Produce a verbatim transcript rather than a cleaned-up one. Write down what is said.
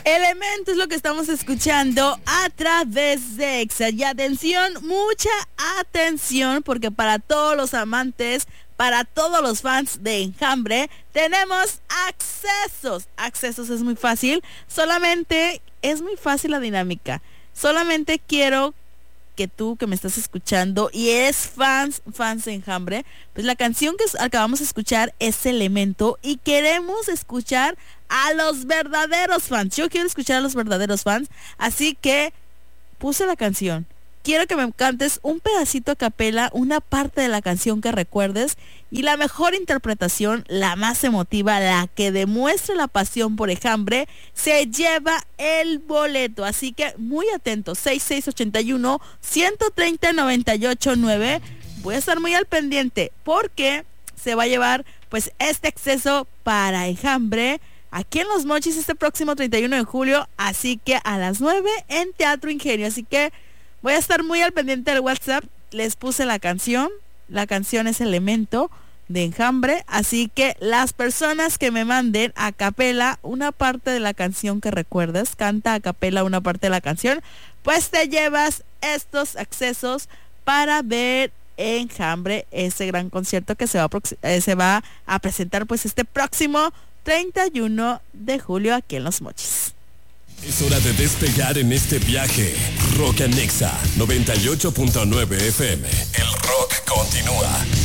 Elemento es lo que estamos escuchando a través de Exa. Y atención, mucha atención, porque para todos los amantes, para todos los fans de Enjambre, tenemos accesos. Accesos es muy fácil, solamente es muy fácil la dinámica. Solamente quiero que tú que me estás escuchando y eres fans, fans de Enjambre, pues la canción que acabamos de escuchar es Elemento y queremos escuchar a los verdaderos fans. Yo quiero escuchar a los verdaderos fans, así que puse la canción. Quiero que me cantes un pedacito a capela, una parte de la canción que recuerdes y la mejor interpretación, la más emotiva, la que demuestre la pasión por Enjambre, se lleva el boleto. Así que muy atentos, seis seis ocho uno, uno tres cero, nueve ocho nueve. Voy a estar muy al pendiente porque se va a llevar pues este acceso para Enjambre aquí en Los Mochis este próximo treinta y uno de julio, así que a las nueve en Teatro Ingenio. Así que voy a estar muy al pendiente del WhatsApp. Les puse la canción. La canción es Elemento de Enjambre. Así que las personas que me manden a capela una parte de la canción que recuerdes, canta a capela una parte de la canción, pues te llevas estos accesos para ver Enjambre, ese gran concierto que se va a, eh, se va a presentar pues este próximo treinta y uno de julio aquí en Los Mochis. Es hora de despegar en este viaje. Rock and Exa noventa y ocho punto nueve F M. El rock continúa.